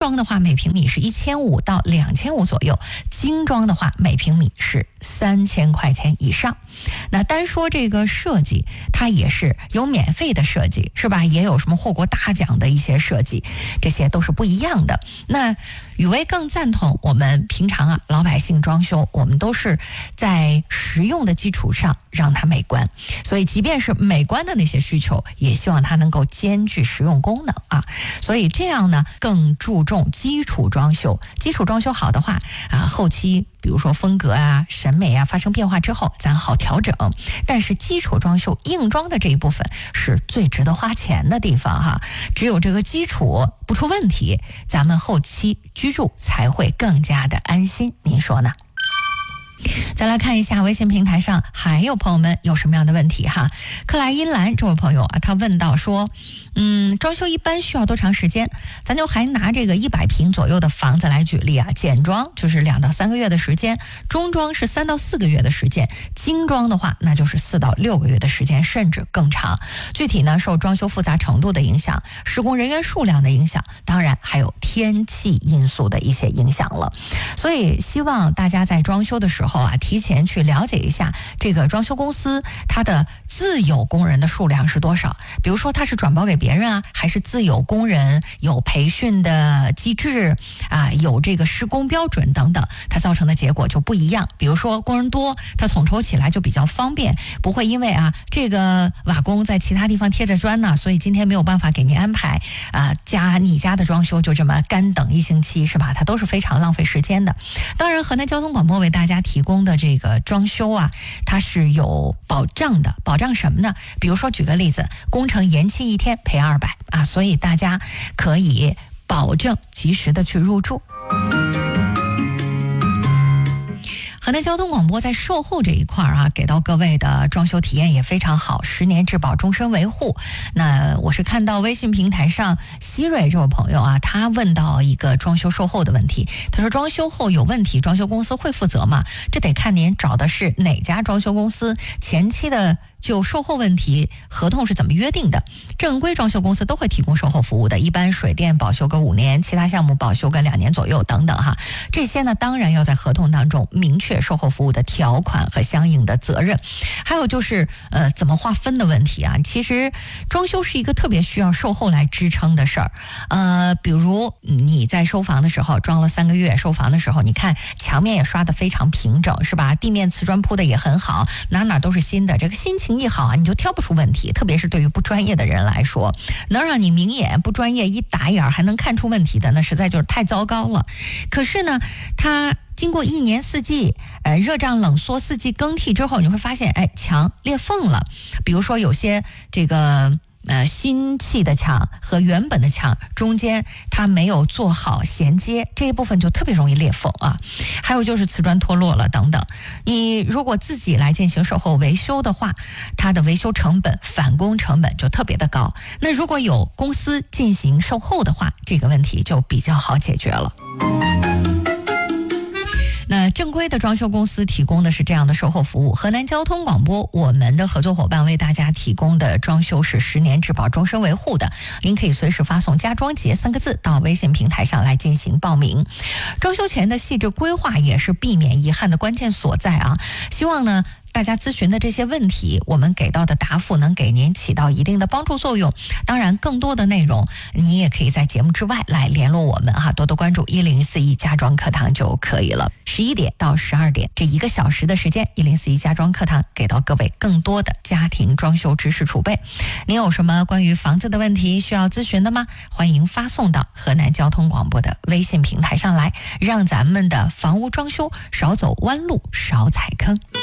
装的话每平米是1500到2500左右，精装的话每平米是3000块钱以上。那单说这个设计，它也是有免费的设计，是吧？也有什么获过大奖的一些设计，这些都是不一样的。那雨薇更赞同我们平常老百姓装修，我们都是在实用的基础上让它美观，所以即便是美观的那些需求，也希望它能够兼具实用功能啊。所以这样呢，更注重基础装修。基础装修好的话后期比如说风格审美发生变化之后，咱好调整。但是基础装修硬装的这一部分是最值得花钱的地方哈。只有这个基础不出问题，咱们后期居住才会更加的安心，您说呢？再来看一下微信平台上还有朋友们有什么样的问题哈。克莱因兰这位朋友他问到说，装修一般需要多长时间？咱就还拿这个100平左右的房子来举例简装就是2到3个月的时间，中装是3到4个月的时间，精装的话那就是4到6个月的时间，甚至更长。具体呢受装修复杂程度的影响，施工人员数量的影响，当然还有天气因素的一些影响了。所以希望大家在装修的时候提前去了解一下这个装修公司它的自有工人的数量是多少，比如说它是转包给别人还是自有工人，有培训的机制有这个施工标准等等，它造成的结果就不一样。比如说工人多，它统筹起来就比较方便，不会因为这个瓦工在其他地方贴着砖呢，所以今天没有办法给您安排你家的装修就这么干等1星期，是吧？它都是非常浪费时间的。当然河南交通广播为大家提供的这个装修它是有保障的。保障什么呢？比如说举个例子，工程延期1天赔200所以大家可以保证及时的去入住。河南交通广播在售后这一块给到各位的装修体验也非常好，10年质保终身维护。那我是看到微信平台上希瑞这位朋友他问到一个装修售后的问题，他说装修后有问题，装修公司会负责吗？这得看您找的是哪家装修公司，前期的就售后问题合同是怎么约定的。正规装修公司都会提供售后服务的，一般水电保修个5年，其他项目保修个2年左右等等这些呢当然要在合同当中明确售后服务的条款和相应的责任。还有就是怎么划分的问题其实装修是一个特别需要售后来支撑的事儿。比如你在收房的时候装了3个月，收房的时候你看墙面也刷得非常平整，是吧？地面瓷砖铺的也很好，哪都是新的，这个心情一好你就挑不出问题。特别是对于不专业的人来说，能让你明眼不专业一打眼还能看出问题的，那实在就是太糟糕了。可是呢它经过1年4季热胀冷缩4季更替之后，你会发现墙裂缝了。比如说有些这个新砌的墙和原本的墙中间它没有做好衔接，这一部分就特别容易裂缝还有就是瓷砖脱落了等等。你如果自己来进行售后维修的话，它的维修成本返工成本就特别的高。那如果有公司进行售后的话，这个问题就比较好解决了。那正规的装修公司提供的是这样的售后服务。河南交通广播我们的合作伙伴为大家提供的装修是10年质保终身维护的，您可以随时发送家装节3个字到微信平台上来进行报名。装修前的细致规划也是避免遗憾的关键所在希望呢大家咨询的这些问题，我们给到的答复能给您起到一定的帮助作用。当然更多的内容你也可以在节目之外来联络我们多多关注1041家装课堂就可以了。11点到12点这1个小时的时间，1041家装课堂给到各位更多的家庭装修知识储备。您有什么关于房子的问题需要咨询的吗？欢迎发送到河南交通广播的微信平台上来，让咱们的房屋装修少走弯路，少踩坑。